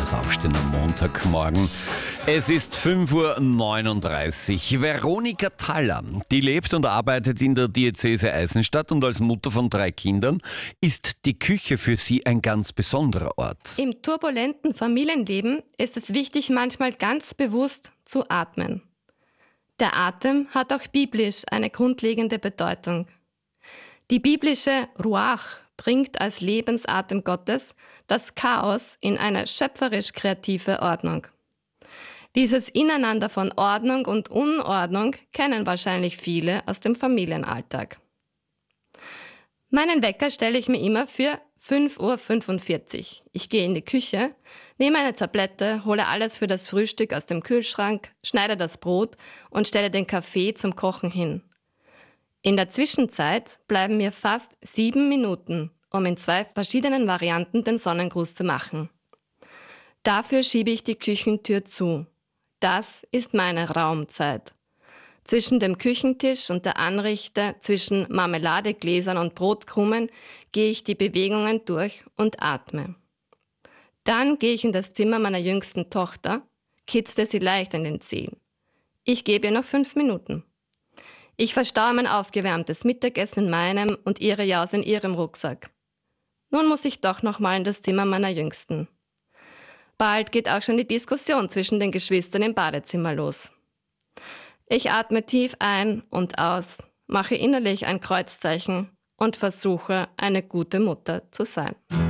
fürs Aufstehen am Montagmorgen. Es ist 5:39 Uhr. Veronika Thaller, die lebt und arbeitet in der Diözese Eisenstadt und als Mutter von 3 Kindern ist die Küche für sie ein ganz besonderer Ort. Im turbulenten Familienleben ist es wichtig, manchmal ganz bewusst zu atmen. Der Atem hat auch biblisch eine grundlegende Bedeutung. Die biblische Ruach bringt als Lebensatem Gottes das Chaos in eine schöpferisch-kreative Ordnung. Dieses Ineinander von Ordnung und Unordnung kennen wahrscheinlich viele aus dem Familienalltag. Meinen Wecker stelle ich mir immer für 5:45 Uhr. Ich gehe in die Küche, nehme eine Tablette, hole alles für das Frühstück aus dem Kühlschrank, schneide das Brot und stelle den Kaffee zum Kochen hin. In der Zwischenzeit bleiben mir fast 7 Minuten, um in 2 verschiedenen Varianten den Sonnengruß zu machen. Dafür schiebe ich die Küchentür zu. Das ist meine Raumzeit. Zwischen dem Küchentisch und der Anrichte, zwischen Marmeladegläsern und Brotkrumen, gehe ich die Bewegungen durch und atme. Dann gehe ich in das Zimmer meiner jüngsten Tochter, kitzle sie leicht in den Zehen. Ich gebe ihr noch 5 Minuten. Ich verstaue mein aufgewärmtes Mittagessen in meinem und ihre Jause in ihrem Rucksack. Nun muss ich doch noch mal in das Zimmer meiner Jüngsten. Bald geht auch schon die Diskussion zwischen den Geschwistern im Badezimmer los. Ich atme tief ein und aus, mache innerlich ein Kreuzzeichen und versuche, eine gute Mutter zu sein.